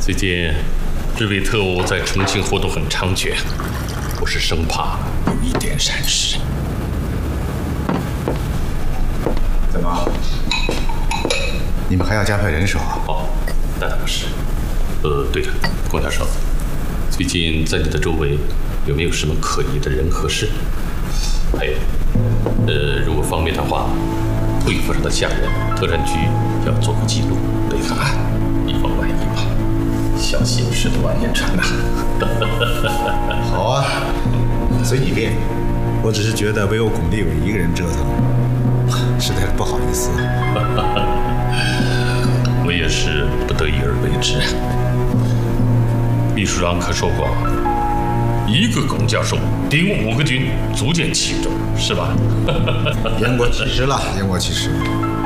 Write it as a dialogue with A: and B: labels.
A: 最近日伪特务在重庆活动很猖獗，我是生怕有一点闪失。
B: 怎么？你们还要加派人手？
A: 哦，那倒不是。对的，龚教授，最近在你的周围有没有什么可疑的人和事？还有，如果方便的话，退服上的下人，特战局要做个记录，备个案，以防万一嘛。小心事多言传呐。
B: 好啊，随你便。我只是觉得唯有巩立伟一个人折腾，实在是不好意思。
A: 我也是不得已而为之。秘书长可说过，一个龚教授顶5个军，足见其重，是吧？
B: 言过其实了，言过其实。